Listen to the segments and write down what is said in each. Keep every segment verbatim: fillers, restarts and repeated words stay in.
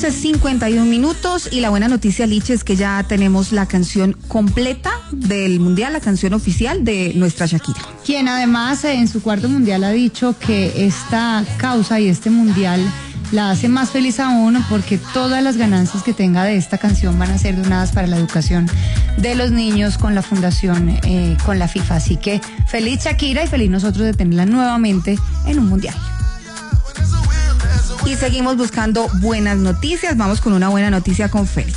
once cincuenta y un minutos y la buena noticia, Liche, es que ya tenemos la canción completa del Mundial, la canción oficial de nuestra Shakira. Quien además en su cuarto Mundial ha dicho que esta causa y este Mundial la hace más feliz aún porque todas las ganancias que tenga de esta canción van a ser donadas para la educación de los niños con la fundación, eh, con la FIFA. Así que feliz Shakira y feliz nosotros de tenerla nuevamente en un Mundial. Y seguimos buscando buenas noticias. Vamos con una buena noticia con Félix.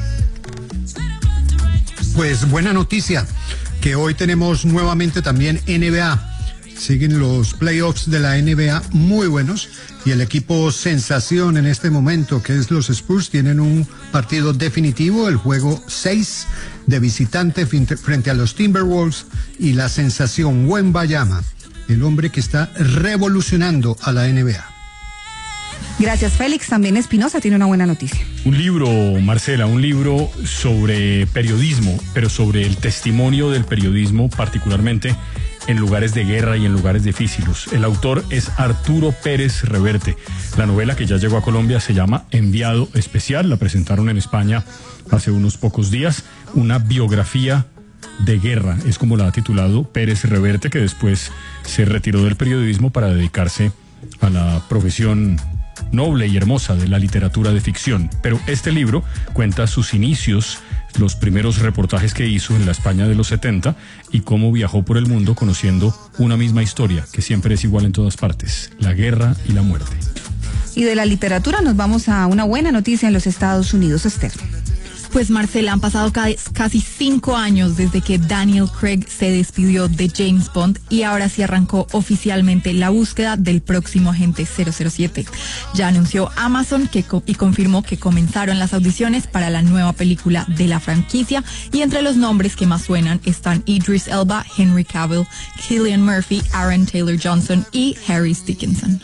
Pues buena noticia, que hoy tenemos nuevamente también N B A. Siguen los playoffs de la N B A muy buenos y el equipo sensación en este momento, que es los Spurs, tienen un partido definitivo, el juego seis de visitante frente a los Timberwolves, y la sensación Wembanyama, el hombre que está revolucionando a la N B A. Gracias, Félix. También Espinosa tiene una buena noticia. Un libro, Marcela, un libro sobre periodismo, pero sobre el testimonio del periodismo, particularmente en lugares de guerra y en lugares difíciles. El autor es Arturo Pérez Reverte. La novela, que ya llegó a Colombia, se llama Enviado Especial. La presentaron en España hace unos pocos días. Una biografía de guerra, es como la ha titulado Pérez Reverte, que después se retiró del periodismo para dedicarse a la profesión noble y hermosa de la literatura de ficción. Pero este libro cuenta sus inicios, los primeros reportajes que hizo en la España de los setenta y cómo viajó por el mundo conociendo una misma historia que siempre es igual en todas partes: la guerra y la muerte. Y de la literatura nos vamos a una buena noticia en los Estados Unidos, Esther. Pues Marcela, han pasado casi cinco años desde que Daniel Craig se despidió de James Bond y ahora sí arrancó oficialmente la búsqueda del próximo agente cero cero siete. Ya anunció Amazon que co- y confirmó que comenzaron las audiciones para la nueva película de la franquicia, y entre los nombres que más suenan están Idris Elba, Henry Cavill, Cillian Murphy, Aaron Taylor Johnson y Harry Dickinson.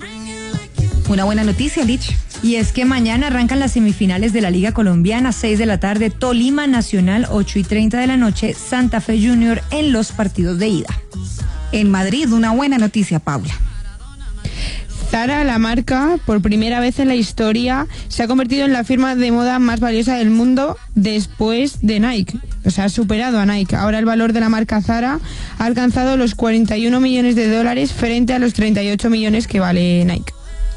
Una buena noticia, Lich. Y es que mañana arrancan las semifinales de la Liga Colombiana, seis de la tarde, Tolima Nacional, ocho y treinta de la noche, Santa Fe Junior en los partidos de ida. En Madrid, una buena noticia, Paula. Zara, la marca, por primera vez en la historia, se ha convertido en la firma de moda más valiosa del mundo después de Nike. O sea, ha superado a Nike. Ahora el valor de la marca Zara ha alcanzado los cuarenta y uno millones de dólares frente a los treinta y ocho millones que vale Nike.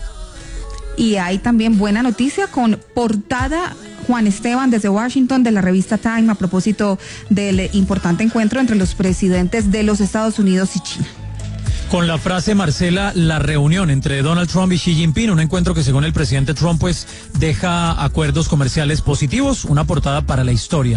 Y hay también buena noticia con portada Juan Esteban desde Washington de la revista Time a propósito del importante encuentro entre los presidentes de los Estados Unidos y China. Con la frase, Marcela, la reunión entre Donald Trump y Xi Jinping, un encuentro que según el presidente Trump pues deja acuerdos comerciales positivos, una portada para la historia.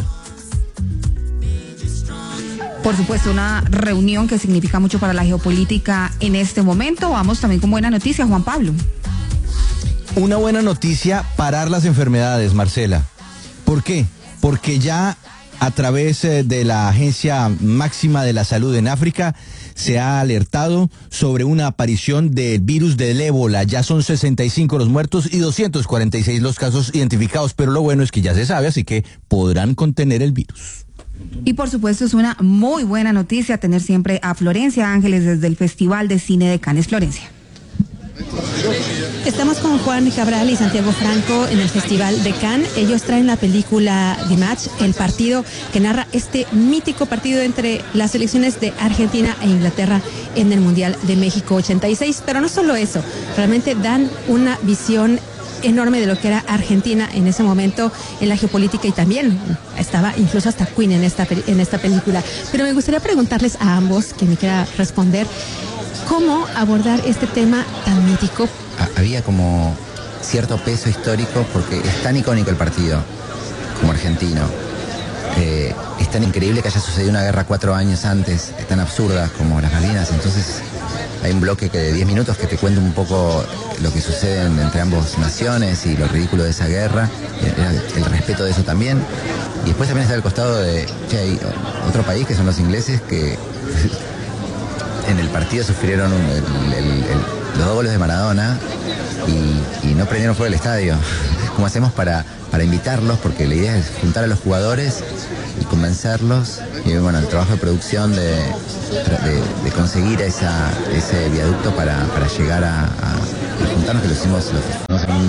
Por supuesto, una reunión que significa mucho para la geopolítica en este momento. Vamos también con buena noticia, Juan Pablo. Una buena noticia: parar las enfermedades, Marcela. ¿Por qué? Porque ya a través de la Agencia Máxima de la Salud en África se ha alertado sobre una aparición del virus del ébola. Ya son sesenta y cinco los muertos y doscientos cuarenta y seis los casos identificados, pero lo bueno es que ya se sabe, así que podrán contener el virus. Y por supuesto es una muy buena noticia tener siempre a Florencia Ángeles desde el Festival de Cine de Cannes. Florencia. Estamos con Juan Cabral y Santiago Franco en el Festival de Cannes. Ellos traen la película The Match, el partido que narra este mítico partido entre las selecciones de Argentina e Inglaterra en el Mundial de México ochenta y seis. Pero no solo eso, realmente dan una visión enorme de lo que era Argentina en ese momento en la geopolítica, y también estaba incluso hasta Queen en esta, en esta película. Pero me gustaría preguntarles a ambos, que me quiera responder, ¿cómo abordar este tema tan mítico? Había como cierto peso histórico porque es tan icónico el partido como argentino. Eh, es tan increíble que haya sucedido una guerra cuatro años antes, es tan absurda como las Malvinas. Entonces hay un bloque que de diez minutos que te cuenta un poco lo que sucede entre ambas naciones y lo ridículo de esa guerra, el, el respeto de eso también. Y después también está al costado de, che, hay otro país que son los ingleses, que en el partido sufrieron un, el, el, el, los dos goles de Maradona y, y no prendieron fuego el estadio. ¿Cómo hacemos para, para invitarlos? Porque la idea es juntar a los jugadores y convencerlos. Y bueno, el trabajo de producción de, de, de conseguir esa, ese viaducto para, para llegar a, a, a juntarnos, que lo hicimos, lo hicimos en un territorio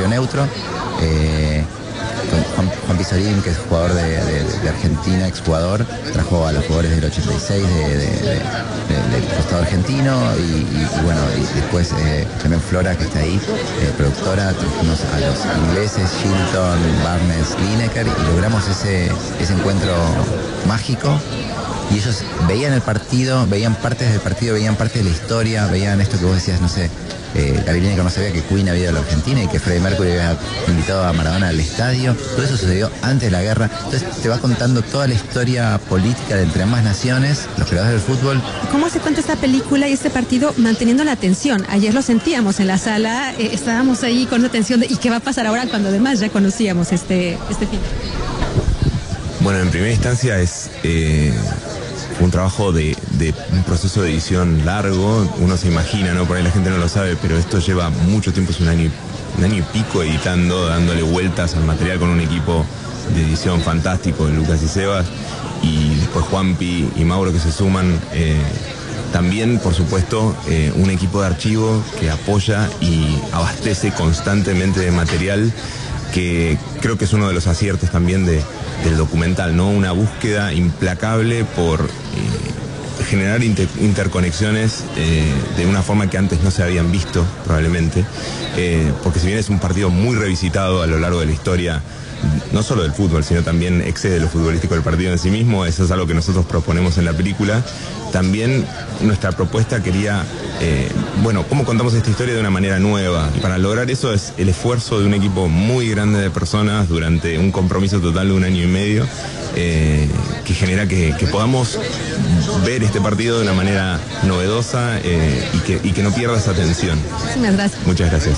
neutro. Eh, Juan, Juan Pizorín, que es jugador de, de, de Argentina, exjugador, trajo a los jugadores del ochenta y seis de, de, de, de, del costado argentino y, y, y bueno, y después eh, también Flora, que está ahí, eh, productora, trajimos a los ingleses, Shilton, Barnes, Lineker, y logramos ese, ese encuentro mágico. Y ellos veían el partido, veían partes del partido, veían parte de la historia, veían esto que vos decías, no sé, eh, Gary Lineker no sabía que Queen había ido a la Argentina y que Freddie Mercury había invitado a Maradona al estadio. Todo eso sucedió antes de la guerra. Entonces te va contando toda la historia política de entre ambas naciones, los creadores del fútbol. ¿Cómo se cuenta esta película y este partido manteniendo la atención? Ayer lo sentíamos en la sala, eh, estábamos ahí con la tensión de ¿y qué va a pasar ahora? Cuando además ya conocíamos este, este film. Bueno, en primera instancia es... Eh... un trabajo de, de un proceso de edición largo, uno se imagina, ¿no? Por ahí la gente no lo sabe, pero esto lleva mucho tiempo, es un año, un año y pico editando, dándole vueltas al material con un equipo de edición fantástico, Lucas y Sebas, y después Juanpi y Mauro que se suman. Eh, también, por supuesto, eh, un equipo de archivo que apoya y abastece constantemente de material, que creo que es uno de los aciertos también de, del documental, ¿no? Una búsqueda implacable por eh, generar inter interconexiones eh, de una forma que antes no se habían visto, probablemente, eh, porque si bien es un partido muy revisitado a lo largo de la historia, no solo del fútbol, sino también excede lo futbolístico del partido en sí mismo, eso es algo que nosotros proponemos en la película. También nuestra propuesta quería, eh, bueno, cómo contamos esta historia de una manera nueva. Y para lograr eso es el esfuerzo de un equipo muy grande de personas durante un compromiso total de un año y medio, eh, que genera que, que podamos ver este partido de una manera novedosa eh, y, que, y que no pierda esa atención. Muchas gracias. Muchas gracias.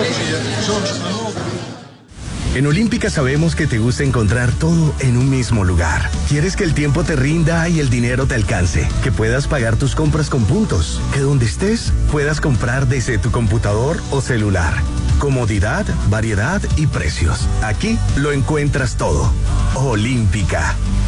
En Olímpica sabemos que te gusta encontrar todo en un mismo lugar. Quieres que el tiempo te rinda y el dinero te alcance, que puedas pagar tus compras con puntos, que donde estés puedas comprar desde tu computador o celular. Comodidad, variedad y precios. Aquí lo encuentras todo. Olímpica.